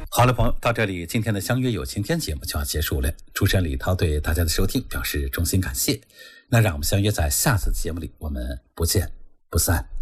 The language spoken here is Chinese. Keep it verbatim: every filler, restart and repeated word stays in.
好了，朋友，到这里今天的相约有晴天节目就要结束了。主持人李涛对大家的收听表示衷心感谢。那让我们相约在下次节目里，我们不见不散。